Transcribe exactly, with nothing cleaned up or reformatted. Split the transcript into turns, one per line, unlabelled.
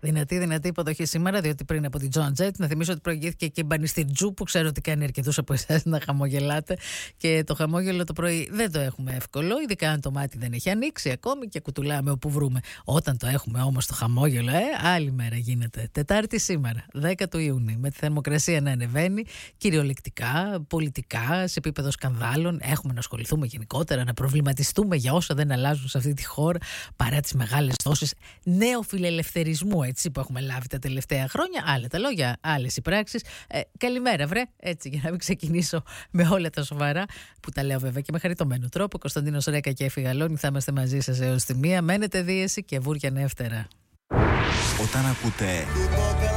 Δυνατή, δυνατή υποδοχή σήμερα, διότι πριν από την Joan Jett, να θυμίσω ότι προηγήθηκε και η Μπανιστηρτζού, που ξέρω ότι κάνει αρκετούς από εσάς να χαμογελάτε. Και το χαμόγελο το πρωί δεν το έχουμε εύκολο, ειδικά αν το μάτι δεν έχει ανοίξει ακόμη και κουτουλάμε όπου βρούμε. Όταν το έχουμε όμως το χαμόγελο, ε, άλλη μέρα γίνεται. Τετάρτη σήμερα, δέκα του Ιούνιου, με τη θερμοκρασία να ανεβαίνει, κυριολεκτικά, πολιτικά, σε επίπεδο σκανδάλων. Έχουμε να ασχοληθούμε γενικότερα, να προβληματιστούμε για όσα δεν αλλάζουν σε αυτή τη χώρα, παρά τις μεγάλες δόσεις νέοφιλελευθερισμού, έτσι, που έχουμε λάβει τα τελευταία χρόνια. Άλλα τα λόγια, άλλες οι πράξεις. Ε, καλημέρα, βρε, έτσι, για να μην ξεκινήσω με όλα τα σοβαρά, που τα λέω βέβαια και με χαριτωμένο τρόπο. Κωνσταντίνος Ρέκα και Έφη Γαλώνη, θα είμαστε μαζί σας έως τη μία. Μένετε δίεση και βούρια νεύτερα.
Όταν ακούτε